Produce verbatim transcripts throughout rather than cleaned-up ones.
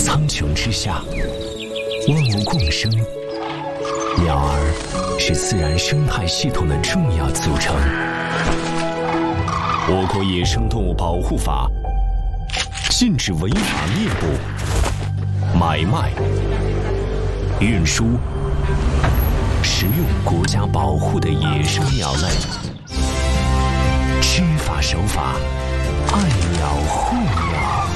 苍穹之下，万物共生，鸟儿是自然生态系统的重要组成。我国野生动物保护法禁止违法猎捕、买卖、运输、食用国家保护的野生鸟类。知法守法，爱鸟护鸟。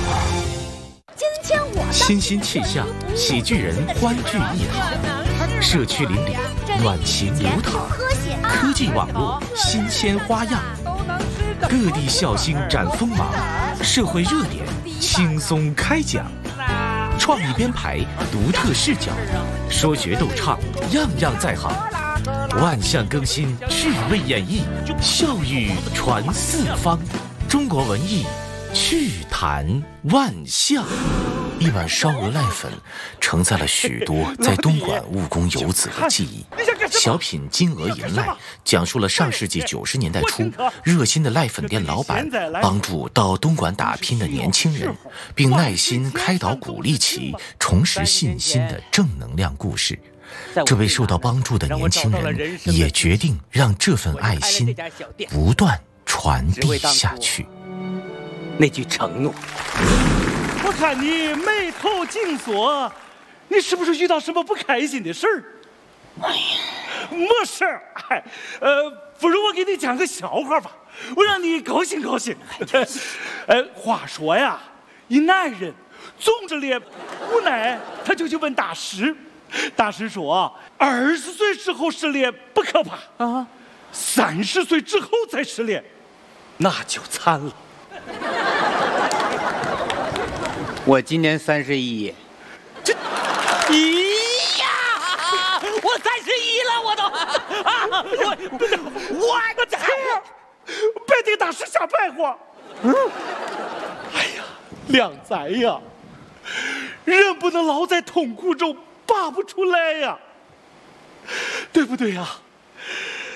欣欣气象，喜剧人欢聚一堂，社区邻里暖情流淌，科技网络新鲜花样，各地笑星展锋芒，社会热点轻松开讲，创意编排，独特视角，说学逗唱，样样在行，万象更新，趣味演绎，笑语传四方，中国文艺趣谈万象。一碗烧鹅濑粉承载了许多在东莞务工游子的记忆。小品《金鹅银濑》讲述了上世纪九十年代初热心的濑粉店老板帮助到东莞打拼的年轻人，并耐心开导鼓励其重拾信心的正能量故事。这位受到帮助的年轻人也决定让这份爱心不断传递下去。 那句承诺。 我看你眉头紧锁，你是不是遇到什么不开心的事儿？哎呀，没事儿，哎，呃，不如我给你讲个笑话吧，我让你高兴高兴。呃，话说呀，一男人总着脸，无奈他就去问大师，大师说，二十岁之后失恋不可怕啊，三十岁之后再失恋，那就惨了。 我今年三十一， 这，咦呀！我三十一了，我都啊！我我我这被这个大师吓败火。嗯，哎呀，两仔呀，人不能老在痛苦中拔不出来呀，对不对呀？